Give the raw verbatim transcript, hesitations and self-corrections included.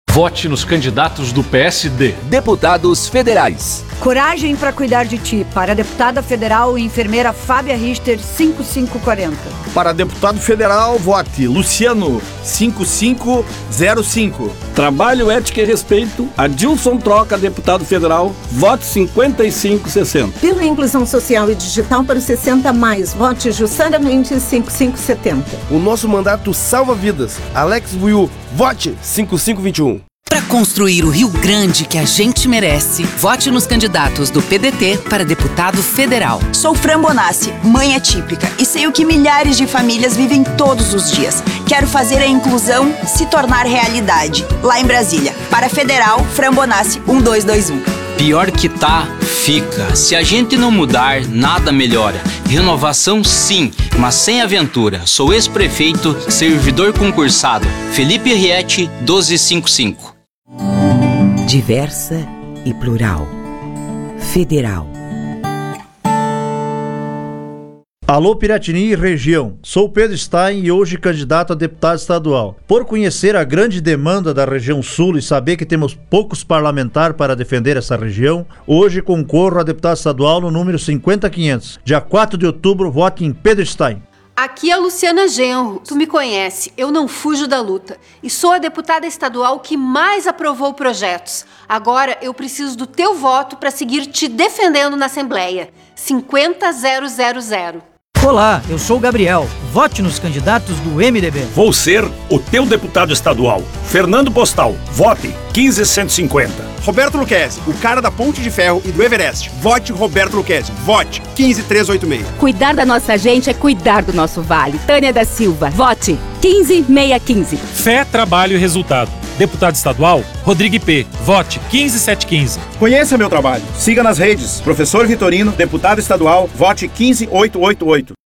Vote nos candidatos do P S D. Deputados federais. Coragem para cuidar de ti. Para a deputada federal e enfermeira Fábia Richter, cinco cinco quatro zero. Para deputado federal, vote Luciano, cinco cinco zero cinco. Trabalho, ética e respeito. Adilson Troca, deputado federal, vote cinquenta e cinco sessenta. Pela inclusão social e digital para os sessenta mais, vote Jussara Mendes, cinco cinco setenta. O nosso mandato salva vidas. Alex Buiu, vote cinco cinco vinte e um. Para construir o Rio Grande que a gente merece, vote nos candidatos do P D T para deputado federal. Sou Fran Bonassi, mãe atípica, e sei o que milhares de famílias vivem todos os dias. Quero fazer a inclusão se tornar realidade. Lá em Brasília. Para federal, Fran Bonassi, um dois dois um. Pior que tá, fica. Se a gente não mudar, nada melhora. Renovação sim, mas sem aventura. Sou ex-prefeito, servidor concursado. Felipe Riete, doze cinquenta e cinco. Diversa e plural. Federal. Alô Piratini e região, sou Pedro Stein e hoje candidato a deputado estadual. Por conhecer a grande demanda da região sul e saber que temos poucos parlamentares para defender essa região, hoje concorro a deputado estadual no número cinquenta quinhentos. Dia quatro de outubro, vote em Pedro Stein. Aqui é a Luciana Genro. Tu me conhece, eu não fujo da luta. E sou a deputada estadual que mais aprovou projetos. Agora eu preciso do teu voto para seguir te defendendo na Assembleia. cinquenta zero zero zero. Olá, eu sou o Gabriel. Vote nos candidatos do M D B. Vou ser o teu deputado estadual. Fernando Postal, vote quinze cento e cinquenta. Roberto Luquezzi, o cara da Ponte de Ferro e do Everest. Vote Roberto Luquezzi. Vote quinze trezentos e oitenta e seis. Cuidar da nossa gente é cuidar do nosso vale. Tânia da Silva. Vote quinze seiscentos e quinze. Fé, trabalho e resultado. Deputado estadual, Rodrigo P. Vote quinze mil setecentos e quinze. Conheça meu trabalho. Siga nas redes. Professor Vitorino, deputado estadual. Vote quinze mil oitocentos e oitenta e oito.